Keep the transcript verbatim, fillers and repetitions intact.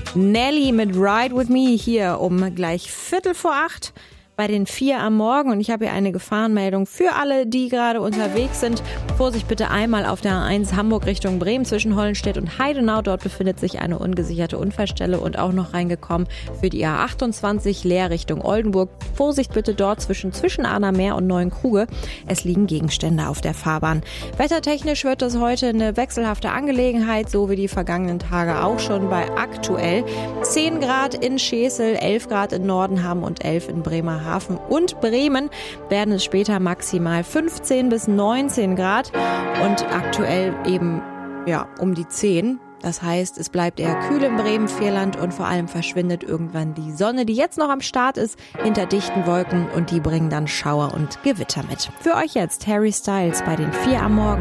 Nelly mit Ride With Me hier um gleich Viertel vor acht bei den vier am Morgen. Und ich habe hier eine Gefahrenmeldung für alle, die gerade unterwegs sind. Vorsicht bitte einmal auf der A eins Hamburg Richtung Bremen zwischen Hollenstedt und Heidenau. Dort befindet sich eine ungesicherte Unfallstelle und auch noch reingekommen für die A achtundzwanzig Leer Richtung Oldenburg. Vorsicht bitte dort zwischen Zwischenahner und Neuenkruge. Es liegen Gegenstände auf der Fahrbahn. Wettertechnisch wird das heute eine wechselhafte Angelegenheit, so wie die vergangenen Tage auch schon bei aktuell zehn Grad in Schesel, elf Grad in Nordenham und elf in Bremerhaven und Bremen werden es später maximal fünfzehn bis neunzehn Grad und aktuell eben ja um die zehn. Das heißt, es bleibt eher kühl im Bremen-Vierland und vor allem verschwindet irgendwann die Sonne, die jetzt noch am Start ist, hinter dichten Wolken und die bringen dann Schauer und Gewitter mit. Für euch jetzt Harry Styles bei den vier am Morgen.